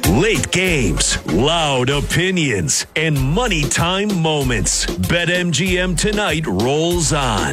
Late games, loud opinions, and money time moments. BetMGM tonight rolls on.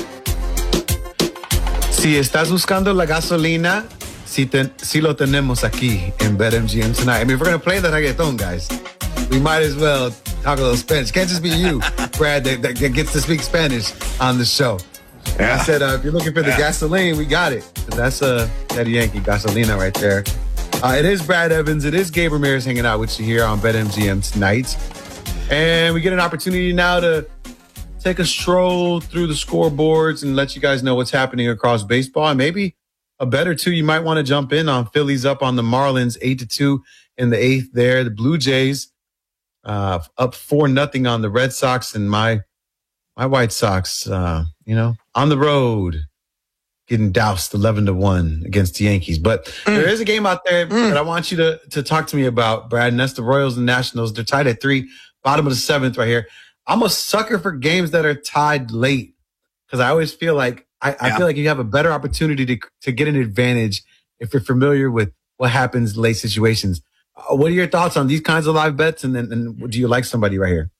Si estás buscando la gasolina, si lo tenemos aquí en BetMGM tonight. I mean, if we're going to play the reggaeton, guys, we might as well talk a little Spanish. Can't just be you, Brad, that gets to speak Spanish on the show. Yeah. I said, if you're looking for the gasoline, we got it. That's Daddy Yankee gasolina right there. It is Brad Evans. It is Gabe Ramirez hanging out with you here on BetMGM tonight. And we get an opportunity now to take a stroll through the scoreboards and let you guys know what's happening across baseball. And maybe a bet or two you might want to jump in on. Phillies up on the Marlins 8-2 in the eighth there. The Blue Jays up 4-0 on the Red Sox, and my White Sox, on the road, getting doused 11-1 against the Yankees. But there is a game out there that I want you to talk to me about, Brad, and that's the Royals and Nationals. They're tied at 3, bottom of the 7th right here. I'm a sucker for games that are tied late because I always feel like I feel like you have a better opportunity to get an advantage if you're familiar with what happens in late situations. What are your thoughts on these kinds of live bets? And do you like somebody right here?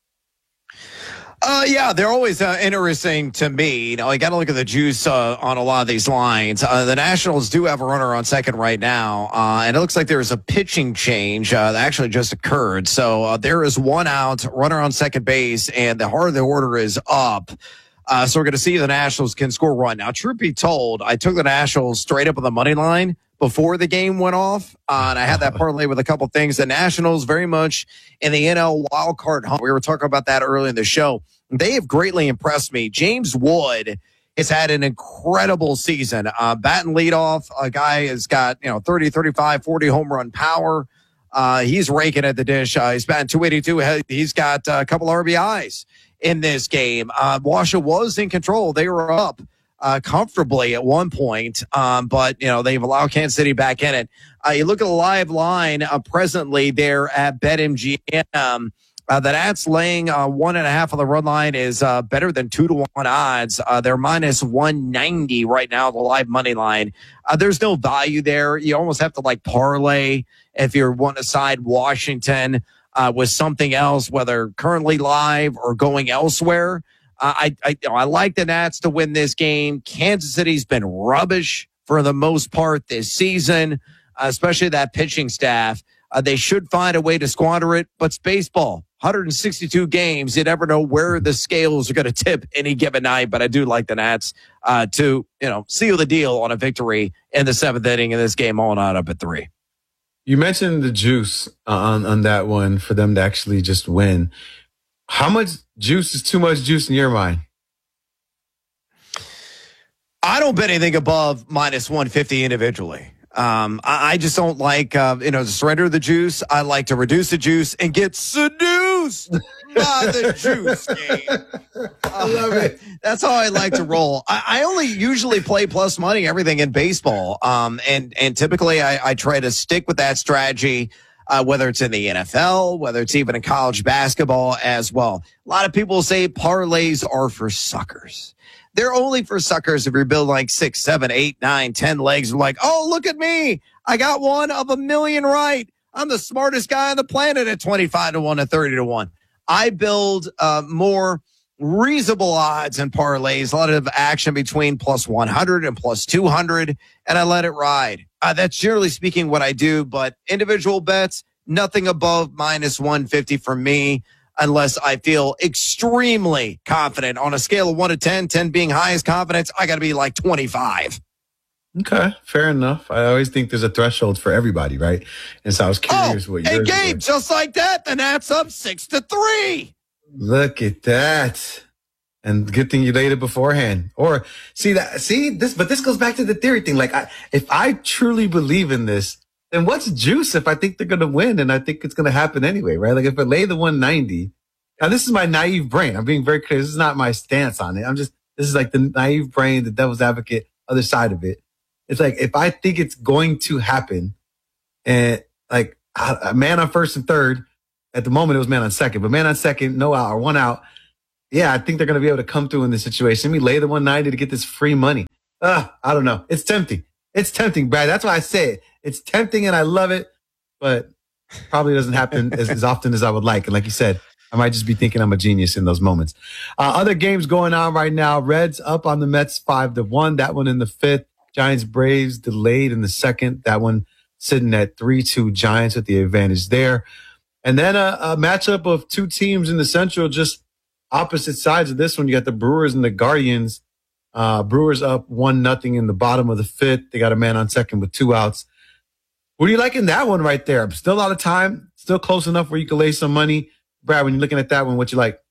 They're always interesting to me. You got to look at the juice on a lot of these lines. The Nationals do have a runner on second right now, and it looks like there's a pitching change that actually just occurred. So there is one out, runner on second base, and the heart of the order is up. So we're going to see if the Nationals can score a run. Now, truth be told, I took the Nationals straight up on the money line before the game went off, and I had that parlay with a couple things. The Nationals very much in the NL wildcard hunt. We were talking about that earlier in the show. They have greatly impressed me. James Wood has had an incredible season. Batting leadoff, a guy has got 30, 35, 40 home run power. He's raking at the dish. He's batting 282. He's got a couple RBIs in this game. Washoe was in control. They were up comfortably at one point, but they've allowed Kansas City back in it. You look at the live line presently there at BetMGM. The Nats laying 1.5 on the run line is better than 2-1 odds. They're minus 190 right now, the live money line. There's no value there. You almost have to parlay if you want to side Washington with something else, whether currently live or going elsewhere. I like the Nats to win this game. Kansas City's been rubbish for the most part this season, especially that pitching staff. They should find a way to squander it, but it's baseball. 162 games. You never know where the scales are going to tip any given night, but I do like the Nats to seal the deal on a victory in the 7th inning of this game, all not up at 3. You mentioned the juice on that one for them to actually just win. How much juice is too much juice in your mind? I don't bet anything above minus 150 individually. I just don't like, to surrender the juice. I like to reduce the juice and get seduced by the juice game. I love it. That's how I like to roll. I only usually play plus money, everything in baseball. And typically I try to stick with that strategy, whether it's in the NFL, whether it's even in college basketball as well. A lot of people say parlays are for suckers. They're only for suckers if you're building 6, 7, 8, 9, 10 legs. You're like, oh, look at me. I got one of a million right. I'm the smartest guy on the planet at 25-1 and 30-1. I build more reasonable odds and parlays, a lot of action between plus 100 and plus 200, and I let it ride. That's generally speaking what I do, but individual bets, nothing above minus 150 for me. Unless I feel extremely confident on a scale of 1 to 10, 10 being highest confidence, I got to be 25. Okay, fair enough. I always think there's a threshold for everybody, right? And so I was curious what yours Hey, Gabe, were. just like that, the Nats up 6-3. Look at that. And good thing you laid it beforehand. Or but this goes back to the theory thing. If I truly believe in this, then what's juice if I think they're going to win and I think it's going to happen anyway, right? If I lay the 190, now this is my naive brain. I'm being very clear. This is not my stance on it. This is the naive brain, the devil's advocate, other side of it. It's if I think it's going to happen and a man on first and third, at the moment it was man on second, but man on second, no out or one out. Yeah, I think they're going to be able to come through in this situation. Let me lay the 190 to get this free money. I don't know. It's tempting. It's tempting, Brad. That's why I say it. It's tempting and I love it, but probably doesn't happen as often as I would like. And like you said, I might just be thinking I'm a genius in those moments. Other games going on right now. Reds up on the Mets 5-1. That one in the 5th. Giants Braves delayed in the 2nd. That one sitting at 3-2 Giants with the advantage there. And then a matchup of two teams in the Central, just opposite sides of this one. You got the Brewers and the Guardians. Brewers up 1-0 in the bottom of the 5th. They got a man on second with 2 outs. What do you like in that one right there? Still a lot of time, still close enough where you can lay some money. Brad, when you're looking at that one, what you like?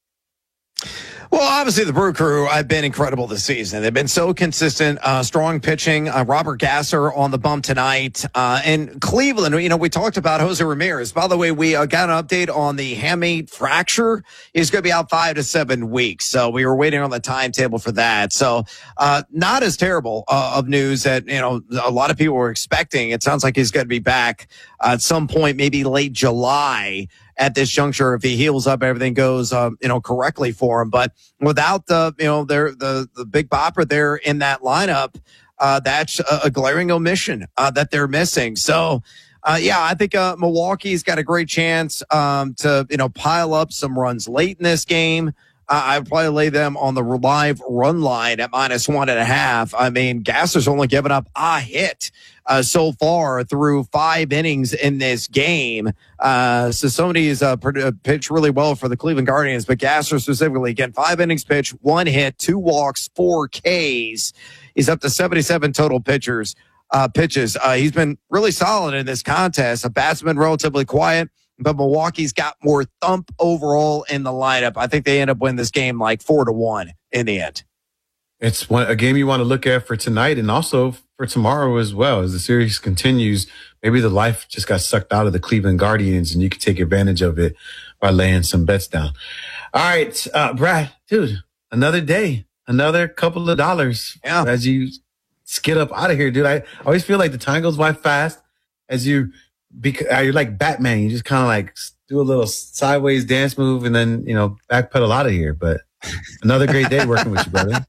Well, obviously, the Brew Crew have been incredible this season. They've been so consistent, strong pitching. Robert Gasser on the bump tonight. And Cleveland, we talked about Jose Ramirez. By the way, we got an update on the hamate fracture. He's going to be out 5 to 7 weeks. So we were waiting on the timetable for that. So not as terrible of news that, a lot of people were expecting. It sounds like he's going to be back at some point, maybe late July. At this juncture, if he heals up, everything goes, correctly for him. But without the big bopper there in that lineup, that's a glaring omission that they're missing. So, I think Milwaukee's got a great chance to pile up some runs late in this game. I'd probably lay them on the live run line at -1.5. I mean, Gasser's only given up a hit so far through 5 innings in this game. So somebody's pitched really well for the Cleveland Guardians, but Gasser specifically, again, 5 innings pitched, 1 hit, 2 walks, 4 Ks. He's up to 77 total pitches. He's been really solid in this contest. The bat's been relatively quiet, but Milwaukee's got more thump overall in the lineup. I think they end up winning this game like 4-1 in the end. It's a game you want to look at for tonight and also for tomorrow as well. As the series continues, maybe the life just got sucked out of the Cleveland Guardians and you can take advantage of it by laying some bets down. All right, Brad, dude, another day, another couple of dollars as you skid up out of here, dude. I always feel like the time goes by fast as you're like Batman. You just kind of like do a little sideways dance move and then, backpedal out of here. But another great day working with you, brother.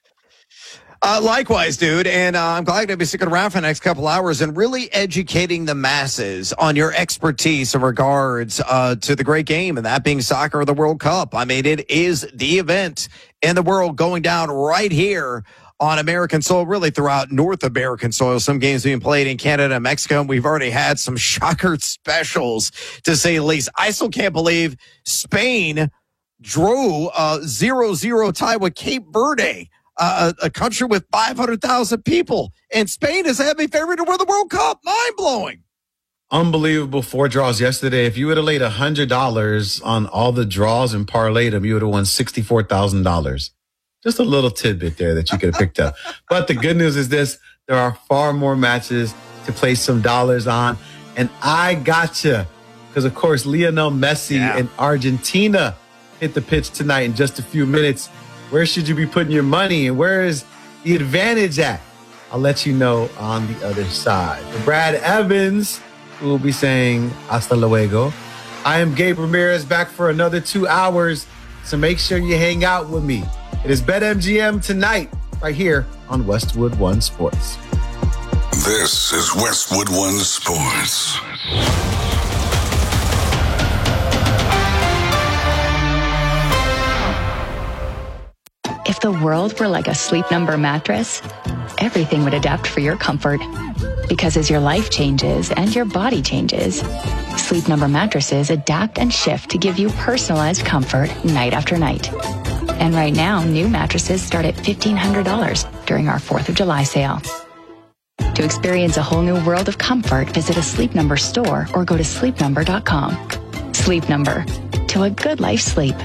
Likewise, dude. And I'm glad to be sticking around for the next couple hours and really educating the masses on your expertise in regards to the great game, and that being soccer or the World Cup. I mean, it is the event in the world going down right here on American soil, really throughout North American soil. Some games being played in Canada and Mexico. And we've already had some shocker specials, to say the least. I still can't believe Spain drew a 0-0 tie with Cape Verde, a country with 500,000 people. And Spain is a heavy favorite to win the World Cup. Mind-blowing. Unbelievable 4 draws yesterday. If you would have laid $100 on all the draws and parlayed them, you would have won $64,000. Just a little tidbit there that you could have picked up. But the good news is this: there are far more matches to place some dollars on. And I gotcha. Because, of course, Lionel Messi and Argentina hit the pitch tonight in just a few minutes. Where should you be putting your money? And where is the advantage at? I'll let you know on the other side. For Brad Evans, who will be saying hasta luego, I am Gabe Ramirez, back for another 2 hours. So make sure you hang out with me. It is BetMGM tonight, right here on Westwood One Sports. This is Westwood One Sports. If the world were like a Sleep Number mattress, everything would adapt for your comfort. Because as your life changes and your body changes, Sleep Number mattresses adapt and shift to give you personalized comfort night after night. And right now, new mattresses start at $1,500 during our 4th of July sale. To experience a whole new world of comfort, visit a Sleep Number store or go to sleepnumber.com. Sleep Number. To a good life sleep.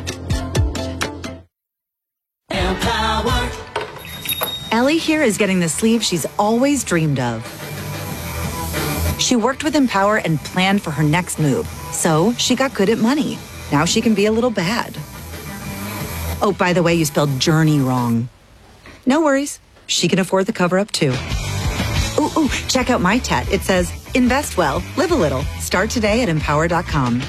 Ellie here is getting the sleeve she's always dreamed of. She worked with Empower and planned for her next move, so she got good at money. Now she can be a little bad. Oh, by the way, you spelled journey wrong. No worries. She can afford the cover-up, too. Ooh, check out my tat. It says, invest well, live a little. Start today at Empower.com.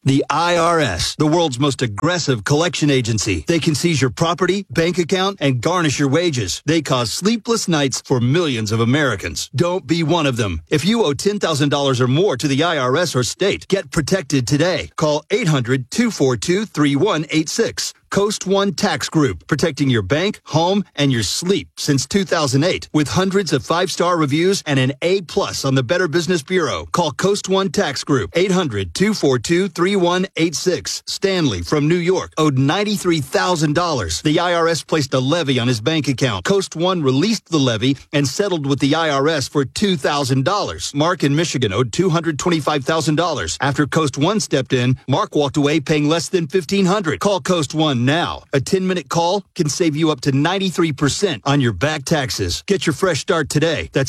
The IRS, the world's most aggressive collection agency. They can seize your property, bank account, and garnish your wages. They cause sleepless nights for millions of Americans. Don't be one of them. If you owe $10,000 or more to the IRS or state, get protected today. Call 800-242-3186. Coast One Tax Group, protecting your bank, home, and your sleep since 2008. With hundreds of 5-star reviews and an A+ on the Better Business Bureau. Call Coast One Tax Group, 800-242-3186. Stanley from New York owed $93,000. The IRS placed a levy on his bank account. Coast One released the levy and settled with the IRS for $2,000. Mark in Michigan owed $225,000. After Coast One stepped in, Mark walked away paying less than $1,500. Call Coast One now. A 10-minute call can save you up to 93% on your back taxes. Get your fresh start today. That's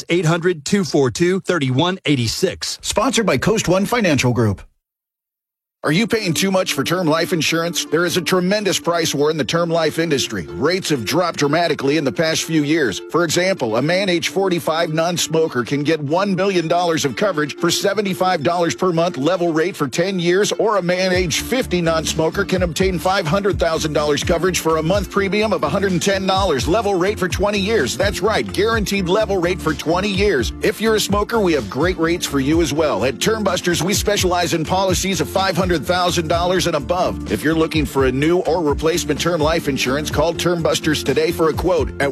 800-242-3186. Sponsored by Coast One Financial Group. Are you paying too much for term life insurance? There is a tremendous price war in the term life industry. Rates have dropped dramatically in the past few years. For example, a man age 45 non-smoker can get $1 million of coverage for $75 per month level rate for 10 years, or a man age 50 non-smoker can obtain $500,000 coverage for a month premium of $110 level rate for 20 years. That's right, guaranteed level rate for 20 years. If you're a smoker, we have great rates for you as well. At Term Busters, we specialize in policies of $500,000 and above. If you're looking for a new or replacement term life insurance, call Term Busters today for a quote at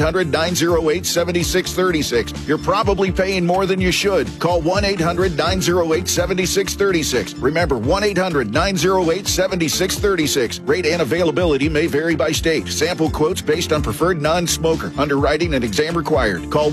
1-800-908-7636. You're probably paying more than you should. Call 1-800-908-7636. Remember, 1-800-908-7636. Rate and availability may vary by state. Sample quotes based on preferred non-smoker. Underwriting and exam required. Call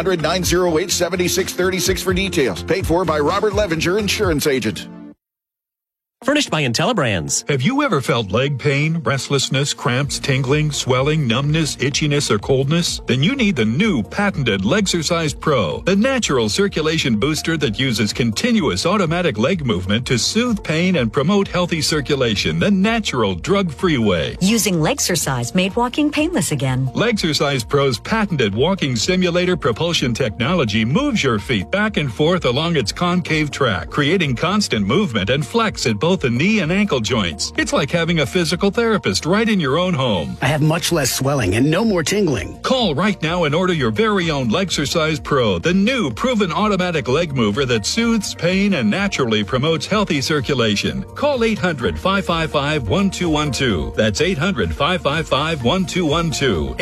1-800-908-7636 for details. Paid for by Robert Levinger, Insurance Agent. Furnished by IntelliBrands. Have you ever felt leg pain, restlessness, cramps, tingling, swelling, numbness, itchiness, or coldness? Then you need the new patented Legsercise Pro, the natural circulation booster that uses continuous automatic leg movement to soothe pain and promote healthy circulation the natural, drug-free way. Using Legsercise made walking painless again. Legsercise Pro's patented walking simulator propulsion technology moves your feet back and forth along its concave track, creating constant movement and flex at both the knee and ankle joints. It's like having a physical therapist right in your own home. I have much less swelling and no more tingling. Call right now and order your very own Legsercise Pro, the new proven automatic leg mover that soothes pain and naturally promotes healthy circulation. Call 800-555-1212. That's 800-555-1212.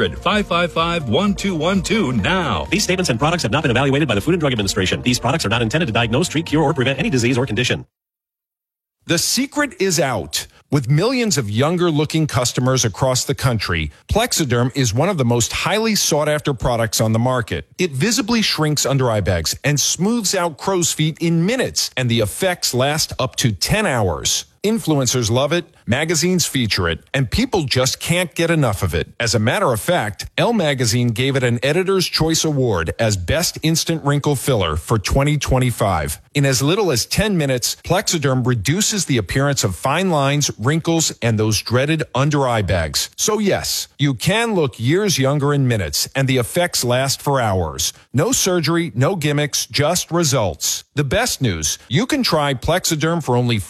800-555-1212 now. These statements and products have not been evaluated by the Food and Drug Administration. These products are not intended to diagnose, treat, cure, or prevent any disease or condition. The secret is out. With millions of younger-looking customers across the country, Plexiderm is one of the most highly sought-after products on the market. It visibly shrinks under eye bags and smooths out crow's feet in minutes, and the effects last up to 10 hours. Influencers love it, magazines feature it, and people just can't get enough of it. As a matter of fact, Elle Magazine gave it an Editor's Choice Award as Best Instant Wrinkle Filler for 2025. In as little as 10 minutes, Plexiderm reduces the appearance of fine lines, wrinkles, and those dreaded under-eye bags. So yes, you can look years younger in minutes, and the effects last for hours. No surgery, no gimmicks, just results. The best news, you can try Plexiderm for only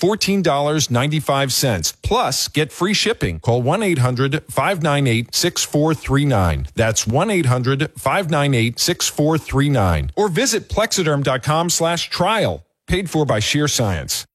$14.95. Plus, get free shipping. Call 1-800-598-6439. That's 1-800-598-6439. Or visit Plexiderm.com/trial. Paid for by Sheer Science.